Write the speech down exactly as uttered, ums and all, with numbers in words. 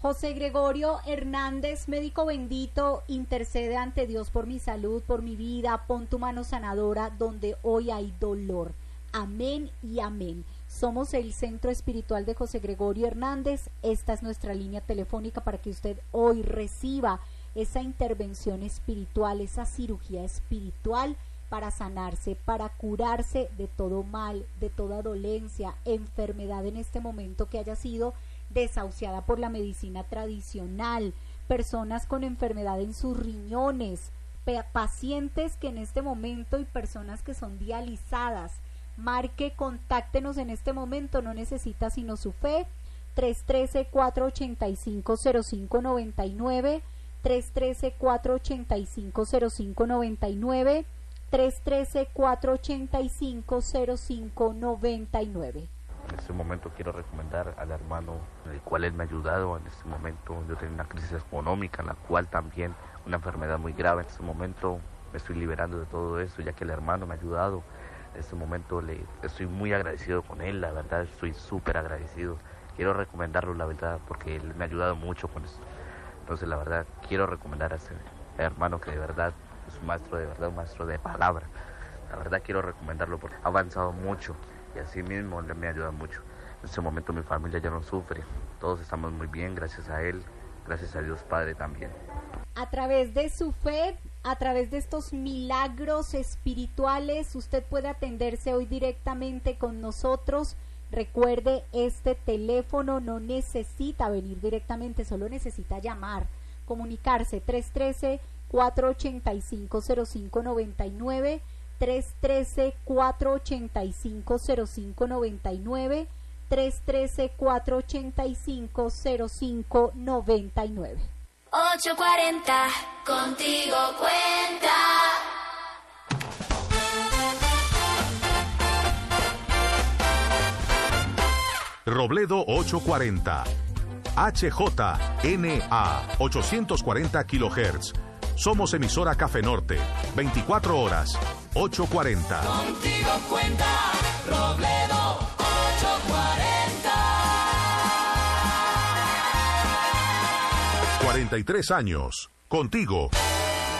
José Gregorio Hernández, médico bendito, intercede ante Dios por mi salud, por mi vida, pon tu mano sanadora donde hoy hay dolor. Amén y amén. Somos el Centro Espiritual de José Gregorio Hernández. Esta es nuestra línea telefónica para que usted hoy reciba esa intervención espiritual, esa cirugía espiritual para sanarse, para curarse de todo mal, de toda dolencia, enfermedad en este momento que haya sido desahuciada por la medicina tradicional, personas con enfermedad en sus riñones, pacientes que en este momento y personas que son dializadas. Marque, contáctenos en este momento, no necesita sino su fe. Tres uno tres, cuatro ocho cinco, cero cinco nueve nueve, tres uno tres, cuatro ocho cinco, cero cinco nueve nueve, tres uno tres, cuatro ocho cinco, cero cinco nueve nueve. En este momento quiero recomendar al hermano, el cual él me ha ayudado. En este momento yo tengo una crisis económica, en la cual también una enfermedad muy grave. En este momento me estoy liberando de todo eso, ya que el hermano me ha ayudado. En este momento le estoy muy agradecido con él, la verdad estoy súper agradecido. Quiero recomendarlo, la verdad, porque él me ha ayudado mucho con esto. Entonces, la verdad, quiero recomendar a ese hermano que de verdad es un maestro, de verdad, un maestro de palabra. La verdad quiero recomendarlo porque ha avanzado mucho y así mismo le me ayuda mucho. En este momento mi familia ya no sufre, todos estamos muy bien gracias a él, gracias a Dios Padre también. A través de su fe, a través de estos milagros espirituales, usted puede atenderse hoy directamente con nosotros. Recuerde, este teléfono no necesita venir directamente, solo necesita llamar, comunicarse. Tres uno tres, cuatro ocho cinco, cero cinco nueve nueve, tres uno tres, cuatro ocho cinco, cero cinco nueve nueve, tres uno tres, cuatro ocho cinco, cero cinco nueve nueve. ocho cuarenta, contigo cuenta. Robledo ochocientos cuarenta, H J N A ochocientos cuarenta kilohertz. Somos emisora Café Norte, veinticuatro horas, ochocientos cuarenta. Contigo cuenta, Robledo ochocientos cuarenta. cuarenta y tres años, contigo.